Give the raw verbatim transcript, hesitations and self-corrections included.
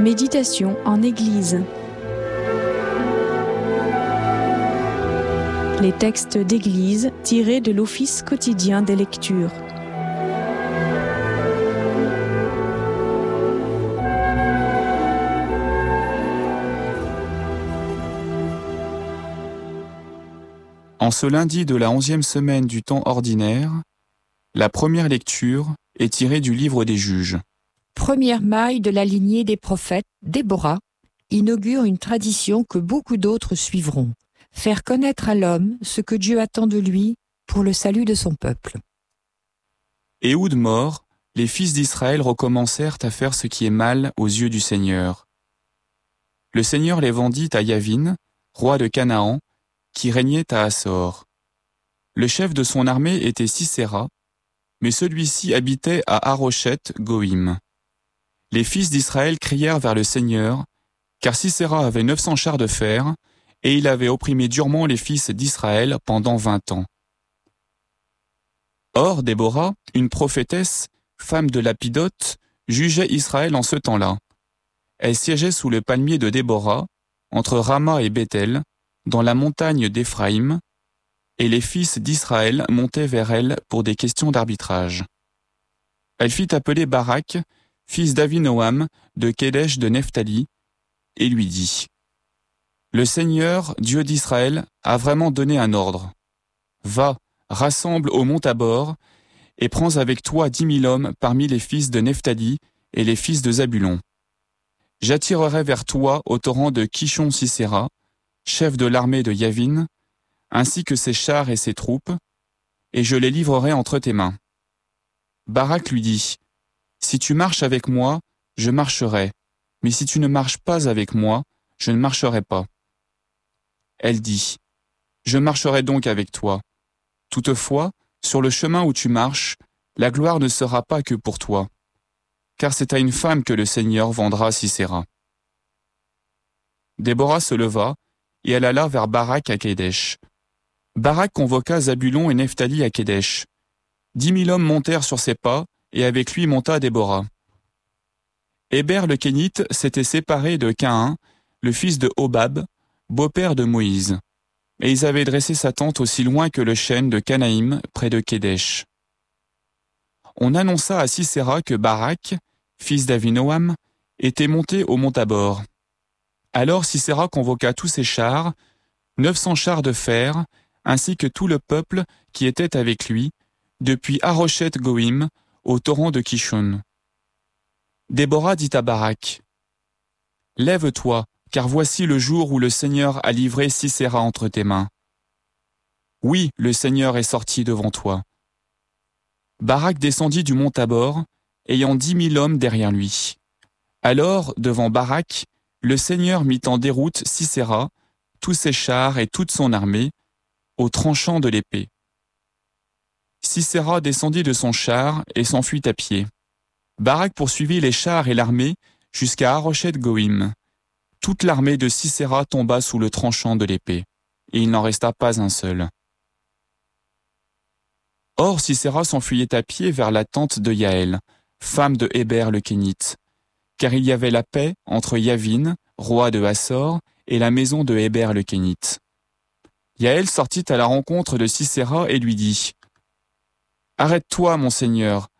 Méditation en Église. Les textes d'Église tirés de l'Office quotidien des lectures. En ce lundi de la onzième semaine du temps ordinaire, la première lecture est tirée du livre des Juges. Première maille de la lignée des prophètes, Déborah inaugure une tradition que beaucoup d'autres suivront, faire connaître à l'homme ce que Dieu attend de lui pour le salut de son peuple. Éhoud mort, les fils d'Israël recommencèrent à faire ce qui est mal aux yeux du Seigneur. Le Seigneur les vendit à Yavin, roi de Canaan, qui régnait à Assor. Le chef de son armée était Sisera, mais celui-ci habitait à Haroshet-Goïm. Les fils d'Israël crièrent vers le Seigneur, car Sisera avait neuf cents chars de fer, et il avait opprimé durement les fils d'Israël pendant vingt ans. Or, Déborah, une prophétesse, femme de Lapidote, jugeait Israël en ce temps-là. Elle siégeait sous le palmier de Déborah, entre Rama et Bethel, dans la montagne d'Éphraïm, et les fils d'Israël montaient vers elle pour des questions d'arbitrage. Elle fit appeler Barak, fils d'Avinoam, de Kédesh de Nephtali, et lui dit : « Le Seigneur, Dieu d'Israël, a vraiment donné un ordre. Va, rassemble au mont Tabor, et prends avec toi dix mille hommes parmi les fils de Nephtali et les fils de Zabulon. J'attirerai vers toi au torrent de Kishon-Sisera, chef de l'armée de Yavin, ainsi que ses chars et ses troupes, et je les livrerai entre tes mains. » Barak lui dit : « Si tu marches avec moi, je marcherai, mais si tu ne marches pas avec moi, je ne marcherai pas. » Elle dit : « Je marcherai donc avec toi. Toutefois, sur le chemin où tu marches, la gloire ne sera pas que pour toi, car c'est à une femme que le Seigneur vendra Sisera. » Déborah se leva, et elle alla vers Barak à Kédesh. Barak convoqua Zabulon et Nephtali à Kédesh. Dix mille hommes montèrent sur ses pas, et avec lui monta Déborah. Héber le Kénite s'était séparé de Caïn, le fils de Hobab, beau-père de Moïse, et ils avaient dressé sa tente aussi loin que le chêne de Canaïm, près de Kédesh. On annonça à Sisera que Barak, fils d'Avinoam, était monté au mont Tabor. Alors Sisera convoqua tous ses chars, neuf cents chars de fer, ainsi que tout le peuple qui était avec lui, depuis Haroshet-Goïm au torrent de Kishon. Déborah dit à Barak : « Lève-toi, car voici le jour où le Seigneur a livré Sisera entre tes mains. Oui, le Seigneur est sorti devant toi. » Barak descendit du mont Tabor, ayant dix mille hommes derrière lui. Alors, devant Barak, le Seigneur mit en déroute Sisera, tous ses chars et toute son armée, au tranchant de l'épée. Sisera descendit de son char et s'enfuit à pied. Barak poursuivit les chars et l'armée jusqu'à Haroshet-Goïm. Toute l'armée de Sisera tomba sous le tranchant de l'épée, et il n'en resta pas un seul. Or Sisera s'enfuyait à pied vers la tente de Yaël, femme de Héber le Kénite, car il y avait la paix entre Yavin, roi de Assor, et la maison de Héber le Kénite. Yaël sortit à la rencontre de Sisera et lui dit : « Arrête-toi, mon seigneur,